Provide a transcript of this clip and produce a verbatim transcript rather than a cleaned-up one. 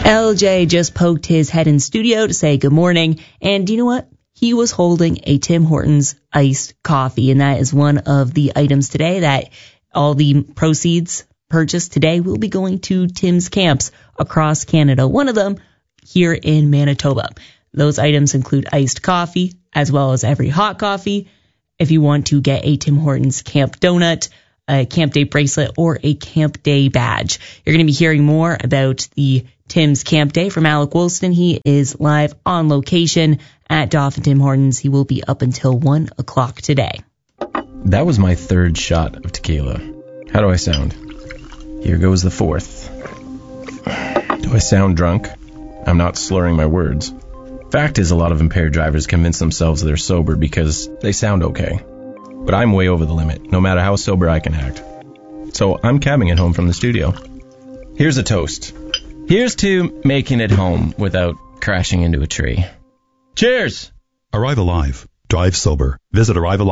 L J just poked his head in studio to say good morning, and do you know what? He was holding a Tim Hortons iced coffee, and that is one of the items today that all the proceeds purchased today will be going to Tim's camps across Canada, one of them here in Manitoba. Those items include iced coffee, as well as every hot coffee. If you want to get a Tim Hortons Camp Donut, a Camp Day bracelet, or a Camp Day badge. You're going to be hearing more about the Tim's Camp Day from Alec Wilson. He is live on location at Dauphin Tim Hortons. He will be up until one o'clock today. That was my third shot of tequila. How do I sound? Here goes the fourth. Do I sound drunk? I'm not slurring my words. Fact is, a lot of impaired drivers convince themselves they're sober because they sound okay. But I'm way over the limit, no matter how sober I can act. So I'm cabbing it home from the studio. Here's a toast. Here's to making it home without crashing into a tree. Cheers! Arrive Alive. Drive sober. Visit Arrive Alive.